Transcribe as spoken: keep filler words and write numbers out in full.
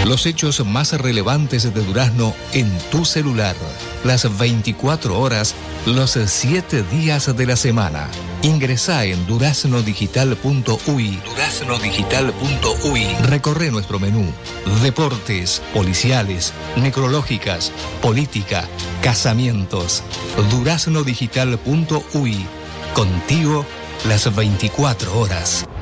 Los hechos más relevantes de Durazno en tu celular. Las veinticuatro horas, los siete días de la semana. Ingresá en durazno digital punto uy. durazno digital punto uy. Recorre nuestro menú. Deportes, policiales, necrológicas, política, casamientos. durazno digital punto uy. Contigo las veinticuatro horas.